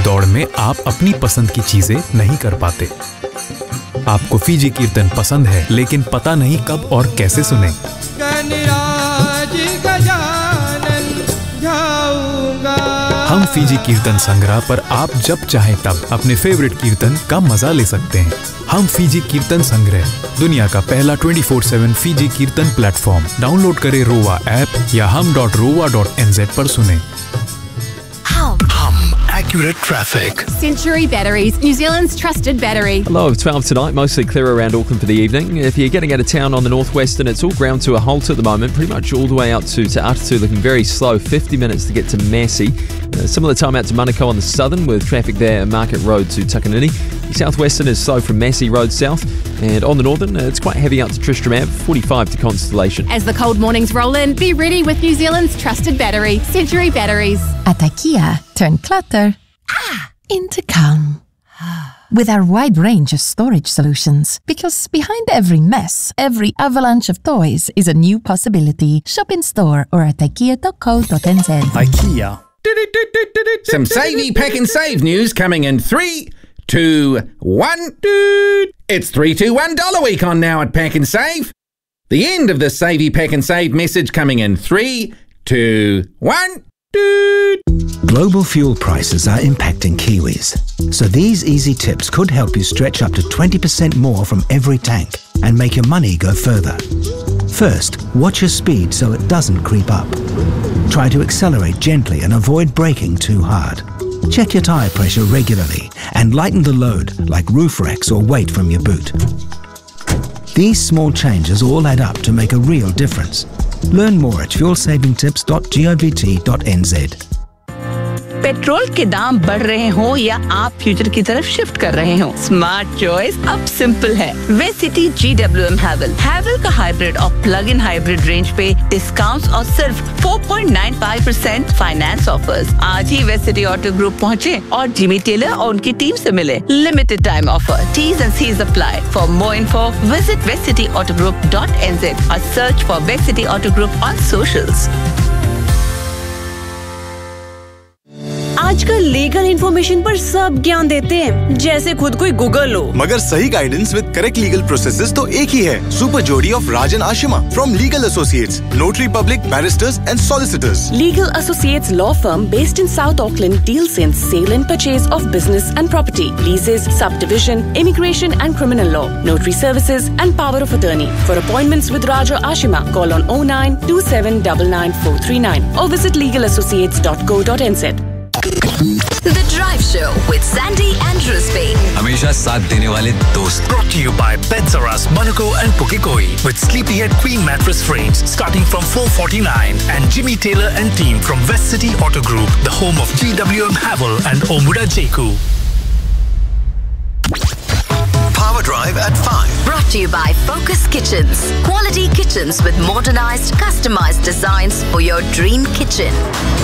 दौड़ में आप अपनी पसंद की चीजें नहीं कर पाते। आपको फीजी कीर्तन पसंद है लेकिन पता नहीं कब और कैसे सुने। हम फीजी कीर्तन संग्रह पर आप जब चाहे तब अपने फेवरेट कीर्तन का मजा ले सकते हैं। हम फीजी कीर्तन संग्रह, दुनिया का पहला 24/7 फीजी कीर्तन प्लेटफॉर्म। डाउनलोड करें रोवा ऐप या hum.rowa.nz पर सुने। Accurate traffic. Century Batteries, New Zealand's trusted battery. Low of 12 tonight, mostly clear around Auckland for the evening. If you're getting out of town on the northwestern, it's all ground to a halt at the moment, pretty much all the way out to Atatu, looking very slow, 50 minutes to get to Massey. Similar time out to Manukau on the southern, with traffic there at Market Road to Takanini. The southwestern is slow from Massey Road south, and on the northern, it's quite heavy out to Tristram Ave, 45 to Constellation. As the cold mornings roll in, be ready with New Zealand's trusted battery, Century Batteries. At IKEA, turn clutter into calm. With our wide range of storage solutions. Because behind every mess, every avalanche of toys is a new possibility. Shop in store or at ikea.co.nz. IKEA. Some Savey Pack and Save news coming in 3, 2, 1. It's 321 $1 week on now at Pack and Save. The end of the Savey Pack and Save message coming in 3, 2, 1. Global fuel prices are impacting Kiwis, so these easy tips could help you stretch up to 20% more from every tank and make your money go further. First, watch your speed so it doesn't creep up. Try to accelerate gently and avoid braking too hard. Check your tyre pressure regularly and lighten the load like roof racks or weight from your boot. These small changes all add up to make a real difference. Learn more at fuelsavingtips.govt.nz. Petrol के दाम बढ़ रहे हो या आप future की तरफ shift कर रहे हो, स्मार्ट चॉइस अब सिंपल है। वेसिटी GWM हैवल का हाइब्रिड और प्लग इन हाइब्रिड रेंज पे डिस्काउंट्स और सिर्फ 4.95% फाइनेंस ऑफर्स। आज ही वेसिटी ऑटो ग्रुप पहुँचे और जिमी टेलर और उनकी टीम से मिले। Limited time offer, T's and C's apply. For more info, visit vecityAutoGroup.nz or search for Vecity Auto Group on socials. आजकल लीगल इन्फॉर्मेशन पर सब ज्ञान देते हैं, जैसे खुद कोई गूगल हो। मगर सही guidance with correct legal processes तो एक ही है। सुपर जोड़ी of Rajan Ashima from legal associates, notary public, barrister's and solicitors. Legal Associates law firm based in South Auckland deals in sale and purchase of business and property, leases, subdivision, immigration and criminal law, notary services and power of attorney. For appointments with Raja Ashima, call on 0927999439 or visit legalassociates.co.nz. The Drive Show with Sandy and Rizvi. हमेशा साथ देने वाले दोस्त. Brought to you by Betsaras, Manukau and Pukekoi with Sleepyhead Queen Mattress Frames starting from $449 and Jimmy Taylor and team from West City Auto Group, the home of GWM Havel and Omuda Jeku. Power Drive at 5. Brought to you by Focus Kitchens. Quality kitchens with modernized, customized designs for your dream kitchen.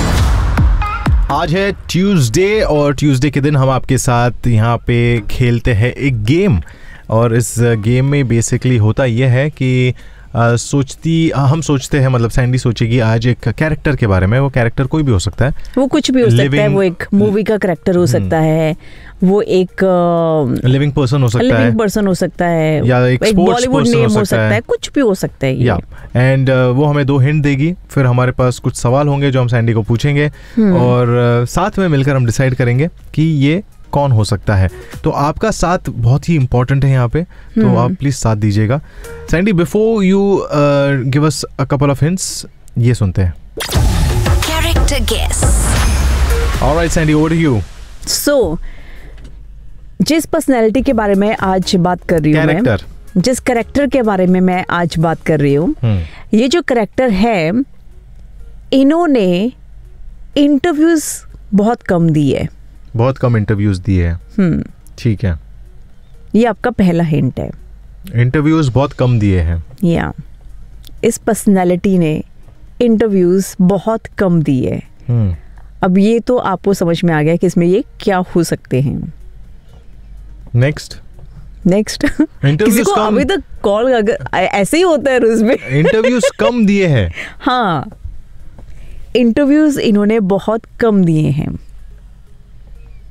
आज है Tuesday और Tuesday के दिन हम आपके साथ यहाँ पे खेलते हैं एक गेम। और इस गेम में बेसिकली होता यह है कि हम सोचते हैं, मतलब सैंडी सोचेगी आज एक कैरेक्टर के बारे में। वो कैरेक्टर कोई भी हो सकता है, वो कुछ भी हो सकता है। वो एक मूवी का कैरेक्टर हो सकता है, वो एक लिविंग पर्सन हो सकता है, या एक बॉलीवुड नेम हो सकता है, कुछ भी हो सकता है। या एंड वो हमें 2 हिंट देगी, फिर हमारे पास कुछ सवाल होंगे जो हम सैंडी को पूछेंगे और साथ में मिलकर हम डिसाइड करेंगे कि ये कौन हो सकता है। तो आपका साथ बहुत ही इम्पोर्टेंट है यहाँ पे, तो आप प्लीज साथ दीजिएगा। Sandy, before you give us a couple of hints, ये सुनते हैं। Character guess. Alright Sandy, over to you. सो जिस पर्सनैलिटी के बारे में आज बात कर रही हूँ मैं, जिस कैरेक्टर के बारे में मैं आज बात कर रही हूँ, ये जो कैरेक्टर है, इन्होंने इंटरव्यूज बहुत कम दिए, बहुत कम इंटरव्यूज दिए हैं। ठीक है, ये आपका पहला हिंट है। इंटरव्यूज बहुत कम दिए हैं। या इस पर्सनैलिटी ने इंटरव्यूज बहुत कम दिए। अब ये तो आपको समझ में आ गया कि इसमें ये क्या हो सकते हैं। नेक्स्ट किसी को अभी तक कॉल, अगर ऐसे ही होता है रूस में, इंटरव्यूज कम दिए हैं। हाँ, इंटरव्यूज इन्होंने बहुत कम दिए हैं।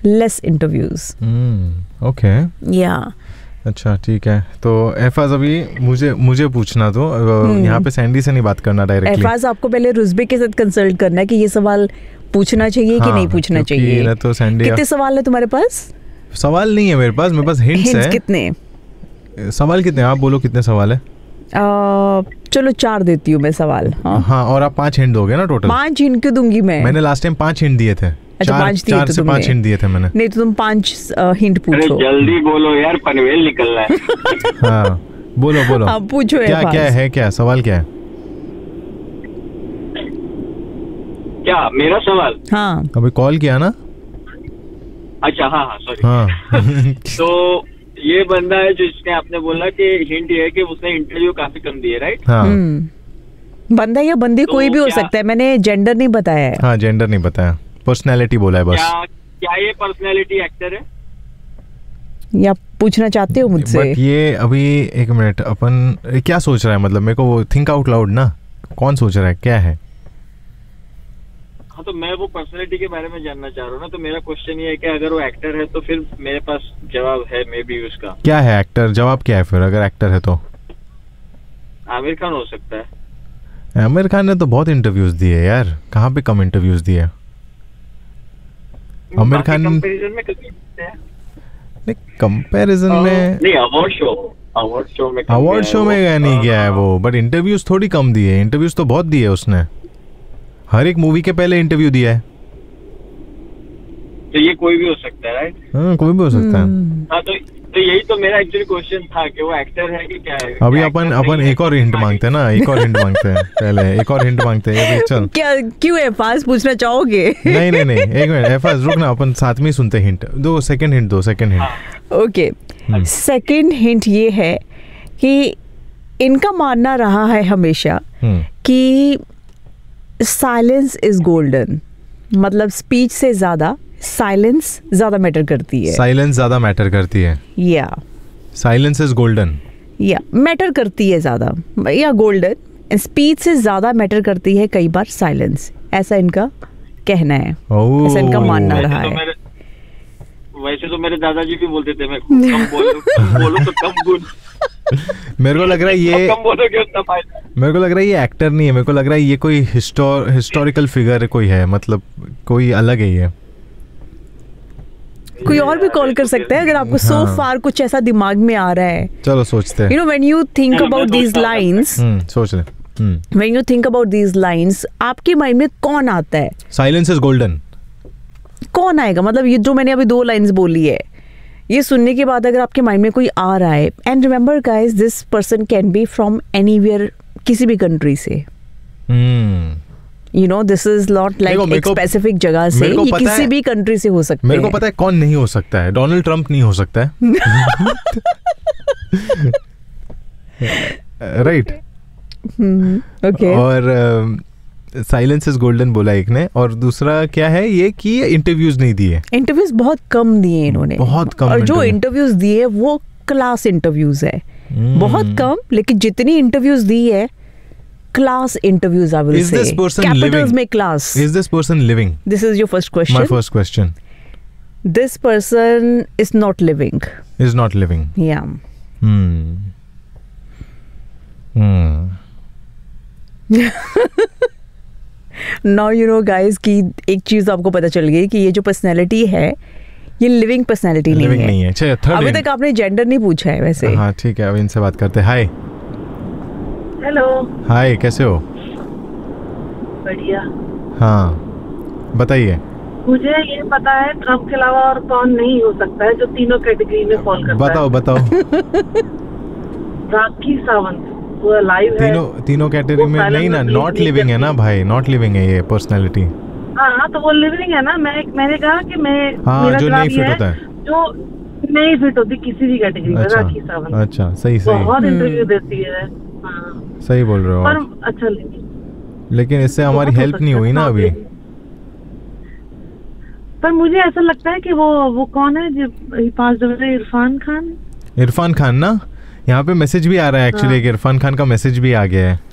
Less interviews. ओके या अच्छा ठीक है। तो एफाज अभी मुझे पूछना तो यहाँ पे सैंडी से नहीं बात करना डायरेक्टली। एफाज आपको पहले रुजबे के साथ कंसल्ट करना है कि ये सवाल पूछना चाहिए कि नहीं पूछना चाहिए। तो सैंडी कितने सवाल है तुम्हारे पास? सवाल नहीं है मेरे पास हिंट्स है। कितने सवाल कितने आप बोलो कितने सवाल है? चलो 4 देती हूँ मैं सवाल। हाँ और आप 5 हिंट दोगे ना टोटल? 5 हिंट क्यों दूंगी मैं? मैंने लास्ट टाइम 5 हिंट दिए थे। अच्छा 4 से 5 हिंट दिए थे मैंने। नहीं तो तुम 5 हिंट पूछो। जल्दी बोलो यार, पनवेल निकलना है। हाँ बोलो आप पूछो। क्या सवाल क्या है? क्या मेरा सवाल? हाँ अभी कॉल किया ना? अच्छा हाँ सॉरी। हाँ तो ये बंदा है जिसने आपने बोला कि हिंट ये है कि उसने इंटरव्यू काफी कम दिए, राइट? हाँ बंदा या बंदी तो कोई भी हो सकता है, मैंने जेंडर नहीं बताया है। हाँ जेंडर नहीं बताया, पर्सनैलिटी बोला है बस। क्या ये पर्सनैलिटी एक्टर है? या पूछना चाहते हो मुझसे? बट ये अभी एक मिनट, अपन क्या सोच रहा है, मतलब मेरे को वो थिंक आउट लाउड ना, कौन सोच रहा है क्या है? हाँ तो मैं वो पर्सनैलिटी के बारे में जानना चाह रहा हूँ ना। तो मेरा क्वेश्चन ये है कि अगर वो एक्टर है तो फिर मेरे पास जवाब है मे बी उसका। क्या है एक्टर? जवाब क्या है फिर अगर एक्टर है तो? आमिर खान हो सकता है। आमिर खान ने तो बहुत इंटरव्यूज दिए यार, कहाँ पे कम इंटरव्यूज दिए? आमिर खान कंपैरिजन में नहीं, अवार्ड शो में नहीं गया है वो, बट इंटरव्यूज थोड़ी कम दिए। इंटरव्यूज तो बहुत दिए उसने, हर एक मूवी के पहले इंटरव्यू दिया है। तो ये कोई भी हो सकता है, राइट? हाँ कोई भी हो सकता है। हाँ तो यही तो मेरा एक्चुअली क्वेश्चन था कि वो एक्टर है कि क्या है। अभी अपन एक और हिंट मांगते हैं ना, एक और हिंट मांगते हैं पहले, एक और हिंट मांगते हैं। चल क्या क्यों है पास पूछना चाहोगे? नहीं एक मिनट एफाज रुक ना, अपन साथ में ही सुनते हिंट। दो second hint. Okay second hint ये है कि इनका मानना रहा है हमेशा कि साइलेंस इज गोल्डन, मतलब स्पीच से ज्यादा साइलेंस ज्यादा मैटर करती है। साइलेंस ज्यादा मैटर करती है या साइलेंस इज गोल्डन या मैटर करती है ज्यादा, या गोल्डन स्पीच से ज्यादा मैटर करती है कई बार साइलेंस, ऐसा इनका कहना है, ऐसा इनका मानना रहा है। वैसे तो मेरे दादाजी भी बोलते थे मैं कम बोलो तो कम गुण। मेरे को लग रहा है ये कम बोलोगे उतना फायदा। मेरे को लग रहा है ये एक्टर नहीं है, मेरे को लग रहा है ये कोई हिस्टोरिकल फिगर कोई है, मतलब कोई अलग है ये। कोई और भी कॉल कर सकता है अगर आपको सो फार कुछ ऐसा दिमाग में आ रहा है। चलो सोचते हैं। You know when you think about these lines, सोच ले। When you think about these lines, आपके माइंड में कौन आता है? साइलेंस इज गोल्डन कौन आएगा? मतलब ये जो मैंने अभी 2 लाइंस बोली है, ये सुनने के बाद अगर आपके माइंड में कोई आ रहा है, and remember guys this person can be from anywhere, किसी भी कंट्री से। You know this is not like एक स्पेसिफिक जगह से, ये किसी भी कंट्री से हो सकता है। मेरे को पता है कौन नहीं हो सकता है, डोनाल्ड ट्रंप नहीं हो सकता है। Right okay. और साइलेंस इज गोल्डन बोला एक ने, और दूसरा क्या है ये कि इंटरव्यूज नहीं दिए। इंटरव्यूज बहुत कम दिए इन्होंने, बहुत कम। और जो इंटरव्यूज दिए वो क्लास इंटरव्यूज है। बहुत कम, लेकिन जितनी इंटरव्यूज दी है class interviews, I will say Capitals में class. Is this person living? This is your first question. My first question. This person is not living. Is not living. या now you know guys कि एक चीज आपको पता चल गई कि ये जो पर्सनैलिटी है ये लिविंग पर्सनैलिटी नहीं है। अभी तक आपने जेंडर नहीं पूछा है वैसे। हाँ ठीक है, अब इनसे बात करते हैं। हाय। हेलो। हाय, कैसे हो? बढ़िया। हाँ बताइए। मुझे ये पता है ट्रम्प के अलावा और कौन नहीं हो सकता है जो तीनों कैटेगरी में फॉल करता है। बताओ। राखी सावंत वो लाइव है। तीनों कैटेगरी में नहीं ना, नॉट लिविंग है ना भाई, नॉट लिविंग है ये पर्सनालिटी। हाँ तो वो लिविंग है ना। मैंने कहा कि मैं मेरा जो नहीं फिट होता है, जो नहीं फिट होती किसी भी कैटेगरी में। राखी सावंत। अच्छा सही बहुत इंटरव्यू देती है। सही बोल रहे हो पर अच्छा, लेकिन इससे हमारी हेल्प नहीं हुई ना अभी। पर मुझे ऐसा लगता है कि वो कौन है जो 5 जनवरी? इरफान खान ना। यहाँ पे मैसेज भी आ रहा है एक्चुअली, इरफान खान का मैसेज भी आ गया है।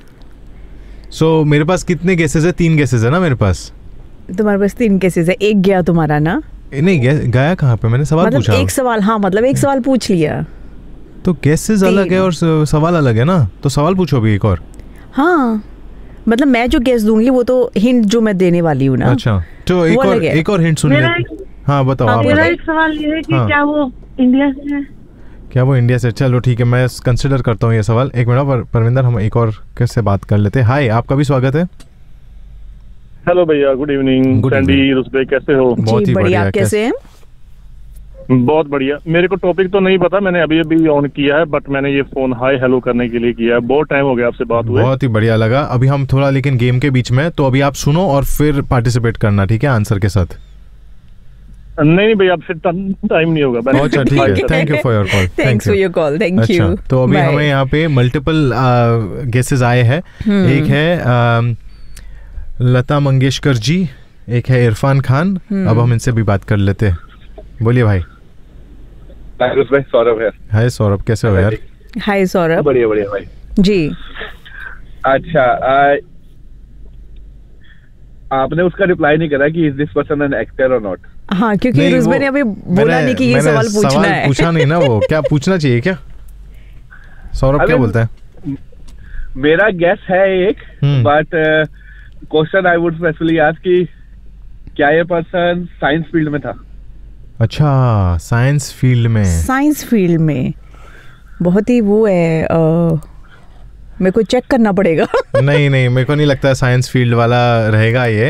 मेरे पास कितने केसेस है? 3 केसेस है ना मेरे पास। तुम्हारे पास 3 केसेस है, एक गया तुम्हारा ना। नहीं गया कहाँ पे? मैंने सवाल मतलब पूछा। एक सवाल, हाँ मतलब एक सवाल पूछ लिया तो गेसेस अलग है और सवाल अलग है ना, तो सवाल पूछो अभी एक और। हाँ मतलब मैं जो गेस दूंगी वो तो हिंट जो मैं देने वाली हूँ ना। अच्छा तो एक और हिंट सुनिए। हाँ बताओ आप। मेरा एक सवाल ये है कि हाँ। क्या वो इंडिया से है? क्या वो इंडिया से? चलो ठीक है, मैं कंसिडर करता हूँ ये सवाल। एक मिनट परविंदर, हम एक और किससे बात कर लेते हैं। हाय, आपका भी स्वागत है। हेलो भैया, गुड इवनिंग। सैंडी रुस्बे, कैसे हो? बहुत ही बढ़िया। कैसे हैं? बहुत बढ़िया। मेरे को टॉपिक तो नहीं पता, मैंने अभी अभी ऑन किया है, बट मैंने ये फोन हाय हेलो करने के लिए किया है। बहुत टाइम हो गया आपसे बात हुए। बहुत ही बढ़िया लगा। अभी हम थोड़ा लेकिन गेम के बीच में, तो अभी आप सुनो और फिर पार्टिसिपेट करना, ठीक है, आंसर के साथ। नहीं भैया, अब फिर टाइम नहीं होगा। अच्छा ठीक है, thank you for your call. Thanks for your call, thank you. तो अभी हमें यहाँ पे मल्टीपल गेसेस आए हैं। एक है लता मंगेशकर जी, एक है इरफान खान। अब हम इनसे भी बात कर लेते हैं। बोलिए भाई। सौरभ है। हाय सौरभ, कैसे हो यार? हाय सौरभ। बढ़िया बढ़िया भाई जी। अच्छा आपने उसका रिप्लाई नहीं करा कि is this person an actor और नॉट? हाँ क्योंकि रुस्बे ने अभी बोला नहीं कि ये सवाल पूछना है। पूछा नहीं ना वो। क्या पूछना चाहिए क्या? सौरभ क्या बोलता है? मेरा गेस है एक, but question I would specially ask कि क्या ये पर्सन साइंस फील्ड में था? अच्छा, साइंस फील्ड में। साइंस फील्ड में बहुत ही वो है, मेरे को चेक करना पड़ेगा। नहीं मेरे को नहीं लगता साइंस फील्ड वाला रहेगा ये।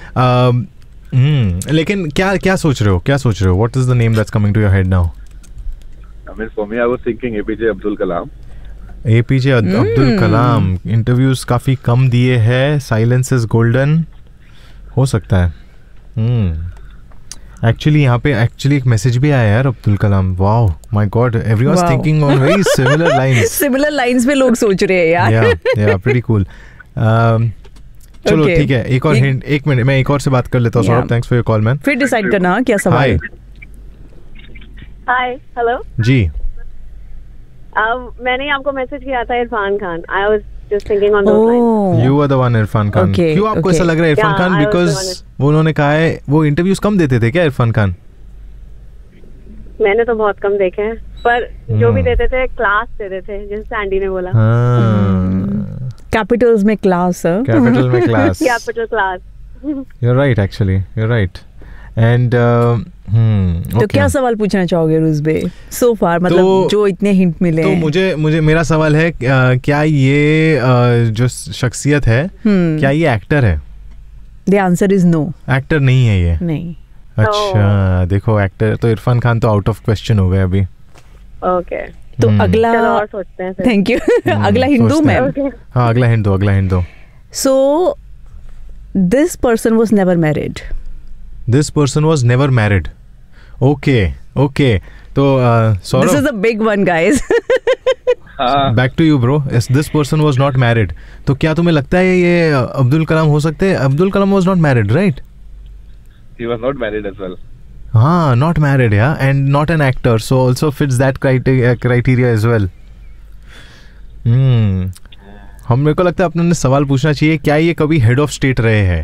लेकिन क्या सोच रहे हो? What is the name that's coming to your head now? I mean, for me, I was thinking APJ Abdul Kalam. APJ Abdul Kalam. Interviews काफी कम दिए हैं, साइलेंस इज गोल्डन। हो सकता है। एक्चुअली यहाँ पे एक मैसेज भी आया यार, Abdul Kalam. Wow my God, everyone is thinking on very similar lines. Similar lines पे लोग सोच रहे हैं यार। या प्रीटी कूल। चलो ठीक है, एक और हिंट। एक मिनट, मैं एक और से बात कर लेता हूँ। Saurabh, thanks for your call man. फिर डिसाइड करना क्या सवाल है। हाय हेलो जी। मैंने आपको मैसेज किया था Irfan Khan. I was just thinking on those lines. You are the one Irfan Khan. क्यों आपको ऐसा लग रहा है इरफान खान? बिकॉज वो उन्होंने कहा है वो इंटरव्यूज कम देते थे क्या इरफान खान? मैंने तो बहुत कम देखे हैं, पर जो भी देते थे क्लास देते थे, जैसे सैंडी ने बोला। कैपिटल्स में क्लास। कैपिटल में class. Capital class. You are right, actually you are right. And तो क्या सवाल पूछना चाहोगे रुस्बे? सो फार मतलब जो इतने हिंट मिले। तो मुझे मेरा सवाल है, क्या ये जो शख्सियत है क्या ये एक्टर है? The answer is no. Actor नहीं है ये? नहीं। अच्छा देखो, एक्टर तो इरफान खान तो आउट ऑफ क्वेश्चन हो गए अभी। ओके तो अगला और सोचते हैं। Thank you. अगला हिंट दूं मैं? हाँ अगला हिंट दो। So this person was never married. This person was never married. Okay. तो Saurabh, this is a big one, guys. Back to you, bro. This person was not married. तो क्या तुम्हें लगता है ये अब्दुल कलाम हो सकते हैं? Abdul Kalam was not married, right? He was not married as well. हाँ, not married, yeah, and not an actor, so also fits that criteria as well. हम मेरे को लगता है अपने सवाल पूछना चाहिए, क्या ये कभी हेड ऑफ स्टेट रहे हैं?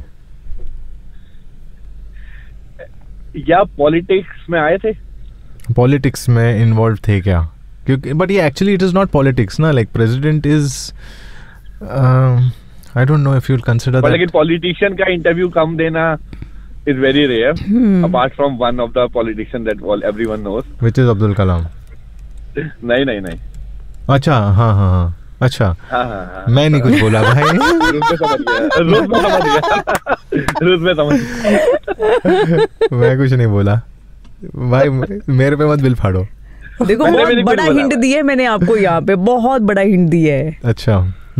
या पॉलिटिक्स में आए थे? पॉलिटिक्स में इन्वॉल्व थे क्या? क्योंकि बट ये actually it is not politics ना, like president is I don't know if you will consider that. लेकिन पॉलिटिशियन का इंटरव्यू कम देना is very rare, apart from one of the politician that everyone knows, which is Abdul Kalam. नहीं। अच्छा हाँ। अच्छा हाँ। मैं नहीं कुछ बोला भाई। मैं कुछ नहीं बोला भाई, मेरे पे मत बिल फाड़ो। देखो बहुत बड़ा हिंट दिया है मैंने आपको, यहाँ पे बहुत बड़ा हिंट दिया है। अच्छा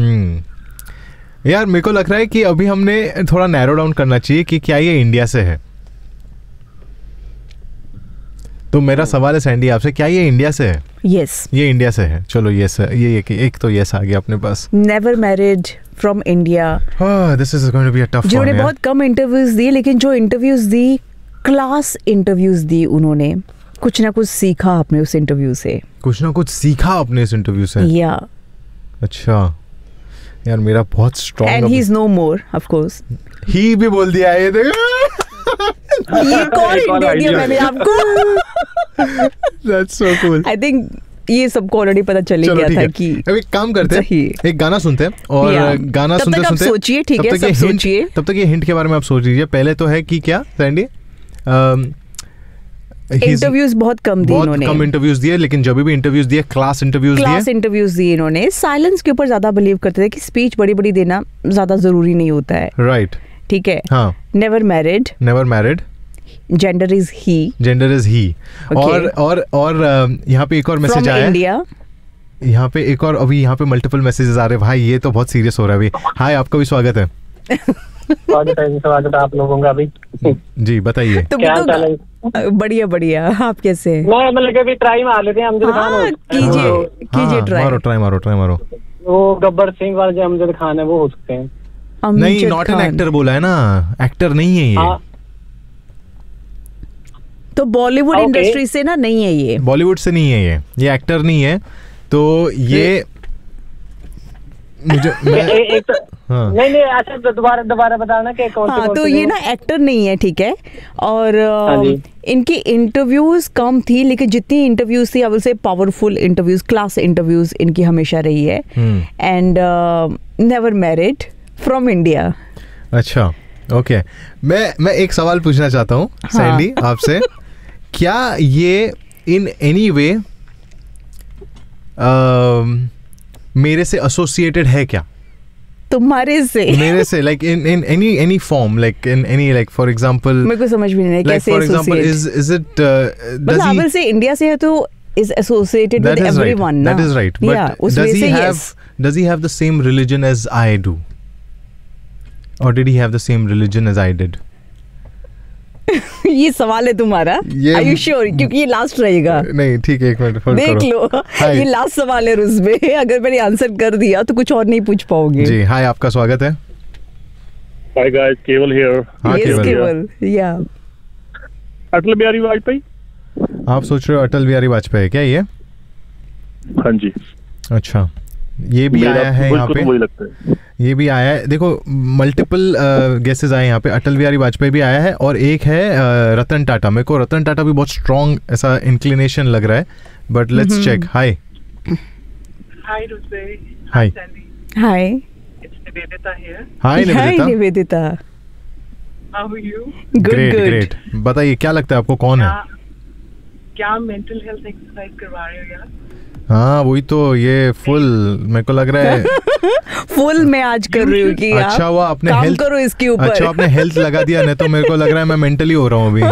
यार मेरे को लग रहा है कि अभी हमने थोड़ा नैरो डाउन करना चाहिए कि क्या ये इंडिया से है। तो मेरा सवाल है सैंडी आपसे, क्या ये इंडिया से है? यस ये इंडिया से है। चलो यस, ये एक तो यस आ गया अपने पास। Never married, from India. This is going to be a tough one. जिन्होंने बहुत कम इंटरव्यूज दिए, लेकिन जो इंटरव्यूज दी क्लास इंटरव्यूज दी उन्होंने, कुछ ना कुछ सीखा आपने उस इंटरव्यू से। कुछ ना कुछ सीखा आपने इस इंटरव्यू से? या अच्छा यार मेरा बहुत strong. And he is no more of course. ही भी बोल दिया ये देखो। ये कौन हिंट दे दिया मैंने आपको? That's so cool. I think ये सबको ऑलरेडी पता चल ही गया था कि अब एक काम करते हैं, एक गाना सुनते हैं और गाना सुनते सुनते सोचिए, ठीक है, सब सोचिए। तब तक ये हिंट के बारे में आप सोच लीजिए। पहले तो है कि क्या सैंडी, इंटरव्यूज बहुत कम दिए इन्होंने, कम इंटरव्यूज दिए, लेकिन जब भी इंटरव्यूज दिए क्लास इंटरव्यूज दिए इन्होंने। साइलेंस के ऊपर ज्यादा बिलीव करते थे कि स्पीच बड़ी बड़ी देना ज्यादा जरूरी नहीं होता है। राइट, ठीक है। हाँ। Never married, gender is he, और यहाँ पे एक और मैसेज आया इंडिया। यहाँ पे एक और, अभी यहाँ पे मल्टीपल मैसेजेस आ रहे हैं भाई, ये तो बहुत सीरियस हो रहा है अभी। हाय, आपका भी स्वागत है। स्वागत है आप लोगों का भी। जी बताइए। तो बढ़िया, आप कैसे हैं? मैं मतलब अभी ट्राई मार लेते हैं अमजद खान। कीजिए ट्राई मारो। वो गब्बर सिंह वाले जो अमजद खान है वो हो सकते हैं। नहीं, नॉट एन एक्टर बोला है ना, एक्टर नहीं है ये। तो बॉलीवुड इंडस्ट्री से ना नहीं है ये, बॉलीवुड से नहीं है ये एक्टर नहीं है। तो ये मुझे नहीं अच्छा दोबारा बताना कि कौन से। तो ये ना एक्टर नहीं है, ठीक है। और इनकी इंटरव्यूज कम थी, लेकिन जितनी इंटरव्यूज थी अब से पावरफुल इंटरव्यूज, क्लास इंटरव्यूज इनकी हमेशा रही है। And never married, from India. अच्छा, ओके। मैं एक सवाल पूछना चाहता हूँ सैंडी आपसे। क्या ये इन एनी वे मेरे से एसोसिएटेड है क्या? तुम्हारे से? मेरे से, like in any form, like in any, like for example मेरे को समझ भी नहीं कैसे एसोसिएट। इज इट मतलब आप से इंडिया से है तो is associated with everyone. That is right. But does he have the same religion as I do? Or did he have the same religion as I did? ये सवाल है तुम्हारा। Are you sure? क्योंकि ये last रहेगा। नहीं, ठीक है, एक मिनट होल्ड करो। देख लो, ये लास्ट सवाल है उसमें। अगर मैंने आंसर कर दिया तो कुछ और नहीं पूछ पाओगे। जी, हाय, आपका स्वागत है। हाय गाइस, केवल हियर। हाँ, केवल, या अटल बिहारी वाजपेयी। आप सोच रहे हो अटल बिहारी वाजपेयी क्या ये? हाँ जी। अच्छा, ये भी आया है यहाँ पे, वही लगता है। ये भी आया है। देखो, मल्टीपल गेसेस आए यहाँ पे। अटल बिहारी वाजपेयी भी आया है और एक है रतन टाटा। मेरे को रतन टाटा भी बहुत स्ट्रॉन्ग ऐसा इंक्लिनेशन लग रहा है, but let's check. Hi hi hi, hi Nivedita. Great. बताइए, क्या लगता है आपको कौन है? क्या मेंटल हेल्थ एक्सरसाइज करवा रहे हो यार? हाँ, वही तो, ये फुल मेरे को लग रहा है फुल मैं आज कर रही हूँ कि अच्छा हुआ आपने हेल्थ करो इसके ऊपर। अच्छा, आपने हेल्थ लगा दिया, नहीं तो मेरे को लग रहा है मैं मेंटली हो रहा हूँ अभी।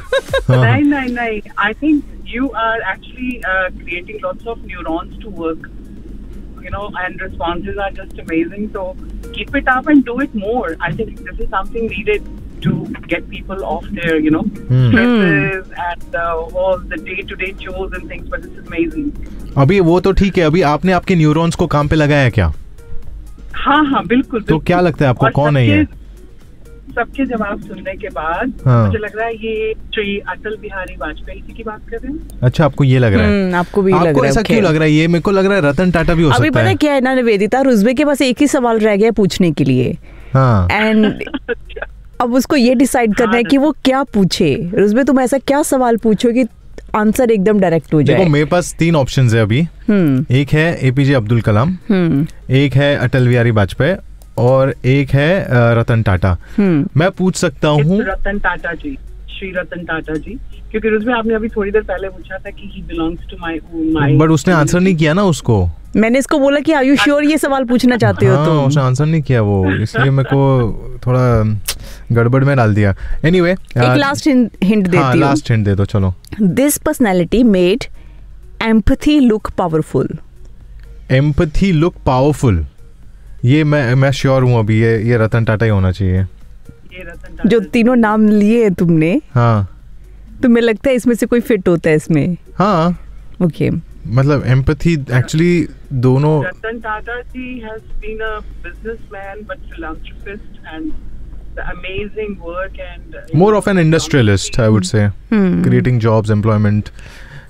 नहीं, I think you are actually creating lots of neurons to work, you know, and responses are just amazing, so keep it up and do it more. I think this is something needed to get people off their, you know, stresses and all the day-to-day chores and things, but this is amazing. अभी वो तो ठीक है, अभी आपने आपके neurons को काम पे लगाया क्या? हाँ, बिल्कुल। तो क्या लगता है आपको कौन है ये? सबके जवाब सुनने के बाद मुझे लग रहा है ये श्री अटल बिहारी वाजपेयी जी की बात कर रहे हैं। अच्छा, आपको ये लग रहा है? आपको भी लग रहा है? ऐसा क्यों लग रहा है? ये मेरे को लग रहा है रतन टाटा भी हो सकता है। अभी पता है क्या है ना निवेदिता, रुज़बे के पास एक ही सवाल रह गया पूछने के लिए। हाँ। एंड अब उसको ये डिसाइड करना है कि वो क्या पूछे। रुज़बे, तुम ऐसा क्या सवाल पूछो कि आंसर एकदम डायरेक्ट हो जाए। देखो, मेरे पास 3 ऑप्शंस है अभी। एक है एपीजे अब्दुल कलाम, एक है अटल बिहारी वाजपेयी और एक है रतन टाटा। मैं पूछ सकता हूँ रतन टाटा जी, श्री रतन टाटा जी, क्योंकि उसमें आपने अभी थोड़ी देर पहले पूछा था कि he belongs to my but उसने आंसर नहीं किया ना उसको। मैंने इसको बोला कि आर यू श्योर ये सवाल पूछना चाहते हो तुम? उसने आंसर नहीं किया वो, इसलिए मेरे को थोड़ा गड़बड़ में डाल दिया। एनीवे, एक लास्ट हिंट देती हूँ। लास्ट हिंट दे दो, चलो। This personality made empathy look powerful. Empathy look powerful, ये मैं श्योर हूँ अभी ये रतन टाटा ही होना चाहिए। जो तीनों नाम लिए तुमने, हाँ, तुम्हें लगता है इसमें से कोई फिट होता है इसमें? हाँ, ओके। मतलब एम्पैथी एक्चुअली दोनों। रतन टाटा जी has been a businessman but philanthropist and the amazing work and more of N industrialist, I would say, creating jobs, employment.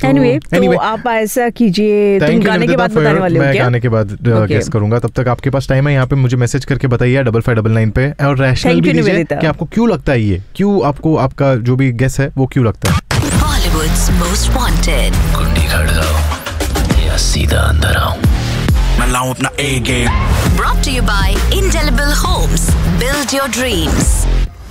Anyway, तो आप ऐसा कीजिए, तुम गाने के बाद बताने वाले हो क्या? मैं गाने के बाद गेस करूंगा, तब तक आपके पास टाइम है, यहाँ पे मुझे मैसेज करके बताइए 5599 पे, और रैशनल भी दीजिए कि आपको क्यों लगता है ये, क्यों आपको आपका जो भी गेस है वो क्यों लगता है। Bollywood's most wanted. कुंडी खड़काओ या सीधा अंदर आओ, मैं लाऊं अपना A game. Brought to you by Indelible Homes. Build your dreams.